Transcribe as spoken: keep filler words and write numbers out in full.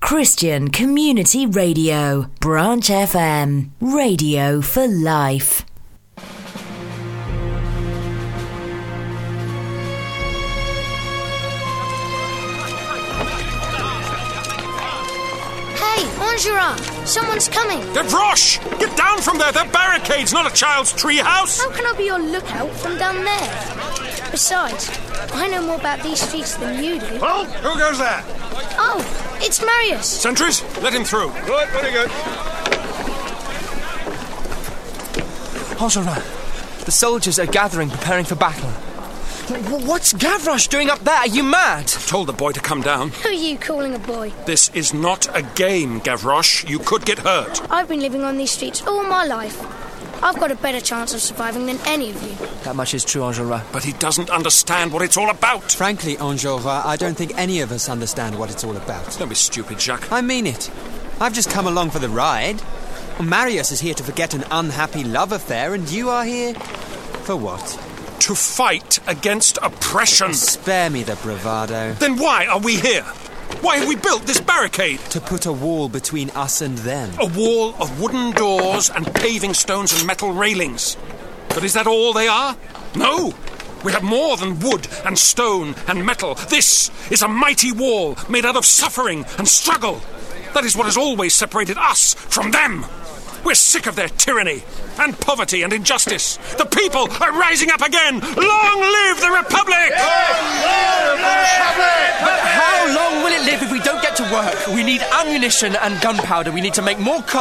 Christian Community Radio, Branch F M, radio for life. Enjolras, someone's coming. Gavroche! Get down from there! They're barricades, not a child's treehouse! How can I be your lookout from down there? Besides, I know more about these streets than you do. Well, who goes there? Oh, it's Marius. Sentries, let him through. Right, very good. Enjolras, the soldiers are gathering, preparing for battle. What's Gavroche doing up there? Are you mad? Told the boy to come down. Who are you calling a boy? This is not a game, Gavroche. You could get hurt. I've been living on these streets all my life. I've got a better chance of surviving than any of you. That much is true, Enjolras. But he doesn't understand what it's all about. Frankly, Enjolras, I don't think any of us understand what it's all about. Don't be stupid, Jacques. I mean it. I've just come along for the ride. Marius is here to forget an unhappy love affair, and you are here for what? To fight against oppression. Spare me the bravado. Then why are we here? Why have we built this barricade? To put a wall between us and them. A wall of wooden doors and paving stones and metal railings. But is that all they are? No! We have more than wood and stone and metal. This is a mighty wall made out of suffering and struggle. That is what has always separated us from them. We're sick of their tyranny and poverty and injustice. The people are rising up again. Long live the Republic! Long live the Republic! But how long will it live if we don't get to work? We need ammunition and gunpowder. We need to make more cars.